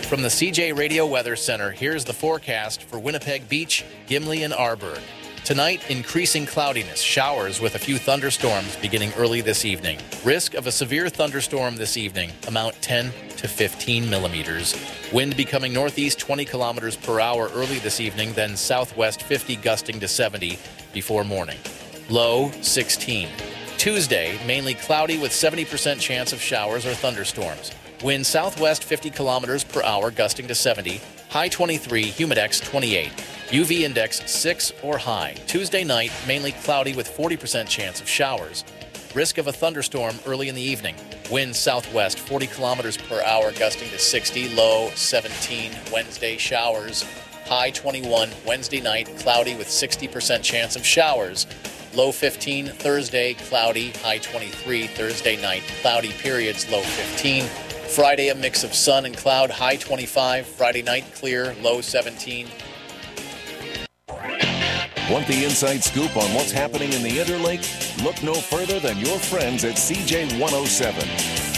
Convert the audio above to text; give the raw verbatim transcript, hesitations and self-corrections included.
From the C J Radio Weather Center, here's the forecast for Winnipeg Beach, Gimli, and Arborg. Tonight, increasing cloudiness, showers with a few thunderstorms beginning early this evening. Risk of a severe thunderstorm this evening, amount ten to fifteen millimeters. Wind becoming northeast twenty kilometers per hour early this evening, then southwest fifty gusting to seventy before morning. Low sixteen. Tuesday, mainly cloudy with seventy percent chance of showers or thunderstorms. Wind southwest fifty kilometers per hour gusting to seventy. High twenty-three, humidex twenty-eight. U V index six or high. Tuesday night, mainly cloudy with forty percent chance of showers. Risk of a thunderstorm early in the evening. Wind southwest forty kilometers per hour gusting to sixty. Low seventeen. Wednesday, showers. High twenty-one. Wednesday night, cloudy with sixty percent chance of showers. Low fifteen. Thursday, cloudy. High twenty-three. Thursday night, cloudy periods. Low fifteen. Friday, a mix of sun and cloud. High twenty-five. Friday night, clear. Low seventeen. Want the inside scoop on what's happening in the Interlake? Look no further than your friends at C J one oh seven.